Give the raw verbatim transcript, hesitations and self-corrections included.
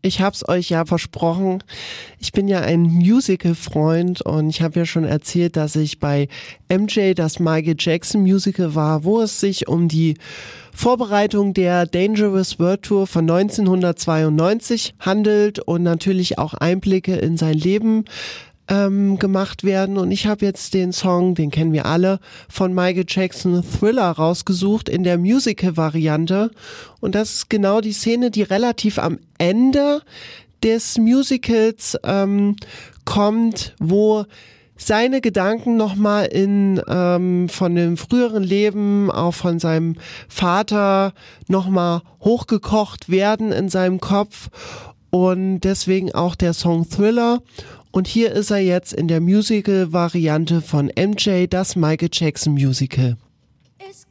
Ich hab's euch ja versprochen. Ich bin ja ein Musical-Freund und ich habe ja schon erzählt, dass ich bei M J das Michael Jackson Musical war, wo es sich um die Vorbereitung der Dangerous World Tour von neunzehnhundertzweiundneunzig handelt und natürlich auch Einblicke in sein Leben ähm, gemacht werden. Und ich habe jetzt den Song, den kennen wir alle, von Michael Jackson, Thriller, rausgesucht in der Musical-Variante. Und das ist genau die Szene, die relativ am Ende des Musicals ähm, kommt, wo seine Gedanken nochmal in ähm, von dem früheren Leben, auch von seinem Vater, nochmal hochgekocht werden in seinem Kopf. Und deswegen auch der Song Thriller. Und hier ist er jetzt in der Musical-Variante von M J, das Michael Jackson Musical. It's